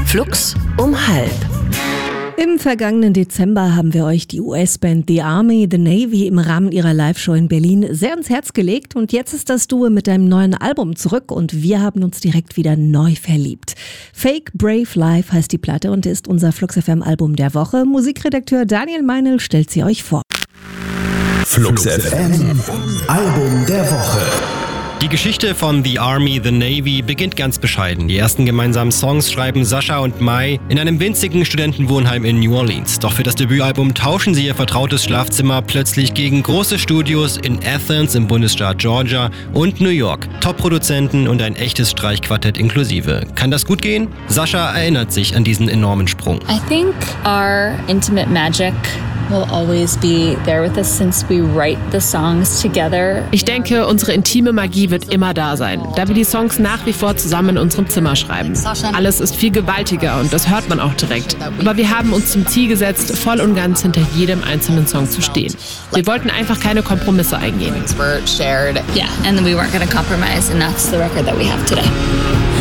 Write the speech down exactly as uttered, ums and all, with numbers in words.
Flux um halb. Im vergangenen Dezember haben wir euch die U S-Band The Army, The Navy im Rahmen ihrer Live-Show in Berlin sehr ans Herz gelegt. Und jetzt ist das Duo mit einem neuen Album zurück und wir haben uns direkt wieder neu verliebt. Fake Brave Life heißt die Platte und ist unser Flux F M Album der Woche. Musikredakteur Daniel Meinl stellt sie euch vor. Flux F M Album der Woche. Die Geschichte von The Army, The Navy beginnt ganz bescheiden. Die ersten gemeinsamen Songs schreiben Sascha und Mai in einem winzigen Studentenwohnheim in New Orleans. Doch für das Debütalbum tauschen sie ihr vertrautes Schlafzimmer plötzlich gegen große Studios in Athens im Bundesstaat Georgia und New York. Top-Produzenten und ein echtes Streichquartett inklusive. Kann das gut gehen? Sascha erinnert sich an diesen enormen Sprung. I think our intimate magic will always be there with us since we write the songs together. Ich denke, unsere intime Magie wird immer da sein, da wir die Songs nach wie vor zusammen in unserem Zimmer schreiben. Alles ist viel gewaltiger und das hört man auch direkt. Aber wir haben uns zum Ziel gesetzt, voll und ganz hinter jedem einzelnen Song zu stehen. Wir wollten einfach keine Kompromisse eingehen. Yeah, and then we weren't going to compromise, and that's the record that we have today.